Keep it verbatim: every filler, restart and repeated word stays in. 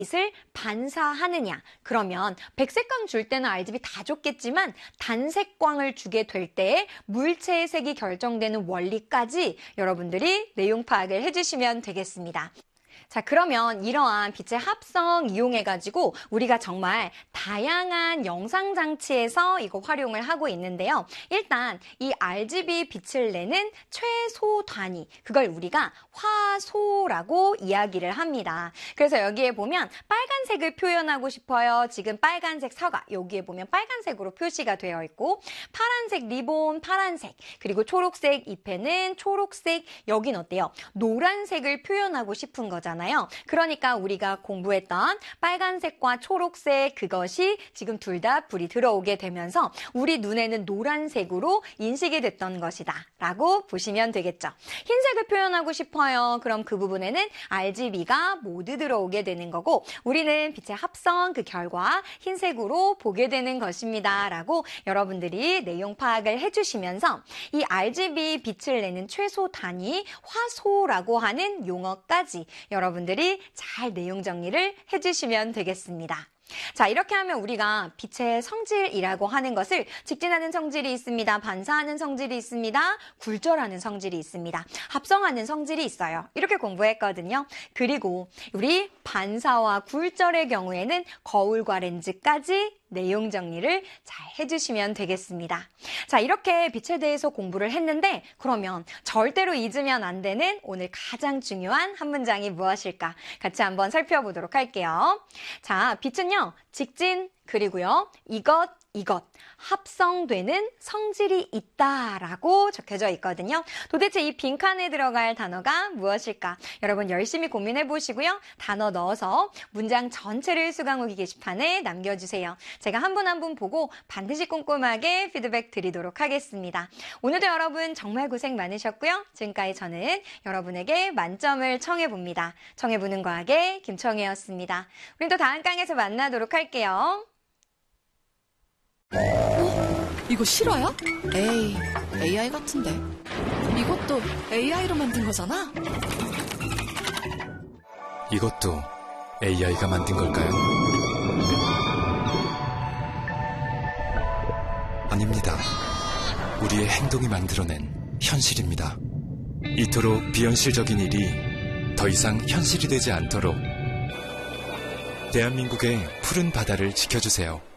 빛을 반사하느냐? 그러면 백색광 줄 때는 알지비 다 줬겠지만 단색광을 주게 될 때 물체의 색이 결정되는 원리까지 여러분들이 내용 파악을 해주시면 되겠습니다. 자, 그러면 이러한 빛의 합성 이용해가지고 우리가 정말 다양한 영상 장치에서 이거 활용을 하고 있는데요. 일단 이 알지비 빛을 내는 최소 단위, 그걸 우리가 화소라고 이야기를 합니다. 그래서 여기에 보면 빨간색을 표현하고 싶어요. 지금 빨간색 사과, 여기에 보면 빨간색으로 표시가 되어 있고 파란색 리본, 파란색, 그리고 초록색 잎에는 초록색, 여긴 어때요? 노란색을 표현하고 싶은 거잖아요. 그러니까 우리가 공부했던 빨간색과 초록색, 그것이 지금 둘 다 불이 들어오게 되면서 우리 눈에는 노란색으로 인식이 됐던 것이다 라고 보시면 되겠죠. 흰색을 표현하고 싶어요. 그럼 그 부분에는 알지비가 모두 들어오게 되는 거고 우리는 빛의 합성 그 결과 흰색으로 보게 되는 것입니다 라고 여러분들이 내용 파악을 해주시면서 이 알지비 빛을 내는 최소 단위 화소라고 하는 용어까지 여러분 여러분들이 잘 내용 정리를 해주시면 되겠습니다. 자, 이렇게 하면 우리가 빛의 성질이라고 하는 것을 직진하는 성질이 있습니다. 반사하는 성질이 있습니다. 굴절하는 성질이 있습니다. 합성하는 성질이 있어요. 이렇게 공부했거든요. 그리고 우리 반사와 굴절의 경우에는 거울과 렌즈까지 내용 정리를 잘 해주시면 되겠습니다. 자, 이렇게 빛에 대해서 공부를 했는데 그러면 절대로 잊으면 안 되는 오늘 가장 중요한 한 문장이 무엇일까? 같이 한번 살펴보도록 할게요. 자, 빛은요, 직진, 그리고요, 이것, 이것, 합성되는 성질이 있다라고 적혀져 있거든요. 도대체 이 빈칸에 들어갈 단어가 무엇일까? 여러분 열심히 고민해 보시고요. 단어 넣어서 문장 전체를 수강후기 게시판에 남겨주세요. 제가 한 분 한 분 보고 반드시 꼼꼼하게 피드백 드리도록 하겠습니다. 오늘도 여러분 정말 고생 많으셨고요. 지금까지 저는 여러분에게 만점을 청해봅니다. 청해보는 과학의 김청혜였습니다. 우린 또 다음 강에서 만나도록 할게요. 어? 이거 실화야? 에이, 에이아이 같은데. 이것도 에이아이로 만든 거잖아? 이것도 에이아이가 만든 걸까요? 아닙니다. 우리의 행동이 만들어낸 현실입니다. 이토록 비현실적인 일이 더 이상 현실이 되지 않도록 대한민국의 푸른 바다를 지켜주세요.